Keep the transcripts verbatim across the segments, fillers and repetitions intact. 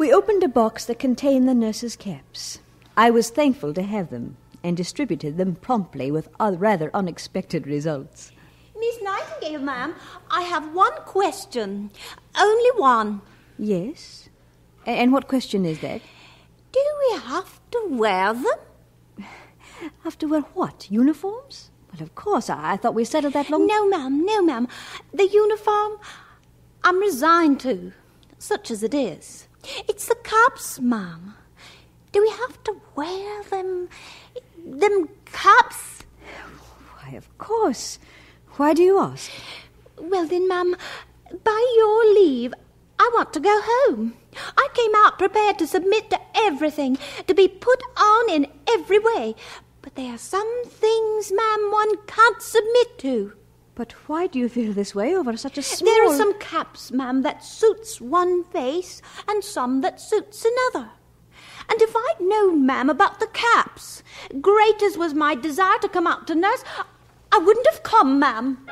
We opened a box that contained the nurses' caps. I was thankful to have them, and distributed them promptly with rather unexpected results. Miss Nightingale, ma'am, I have one question. Only one. Yes? And what question is that? Do we have to wear them? Have to wear what? Uniforms? Well, of course, I, I thought we settled that long... No, ma'am, no, ma'am. The uniform, I'm resigned to, such as it is. It's the caps, ma'am. Do we have to wear them, them caps? Why, of course. Why do you ask? Well, then, ma'am, by your leave, I want to go home. I came out prepared to submit to everything, to be put on in every way. But there are some things, ma'am, one can't submit to. But why do you feel this way over such a small... There are some caps, ma'am, that suits one face, and some that suits another. And if I'd known, ma'am, about the caps, great as was my desire to come out to nurse, I wouldn't have come, ma'am.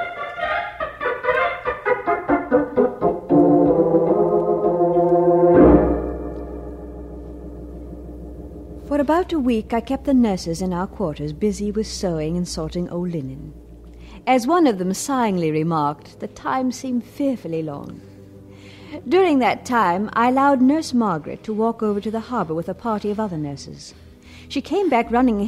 For about a week I kept the nurses in our quarters busy with sewing and sorting old linen. As one of them sighingly remarked, the time seemed fearfully long. During that time I allowed Nurse Margaret to walk over to the harbour with a party of other nurses. She came back running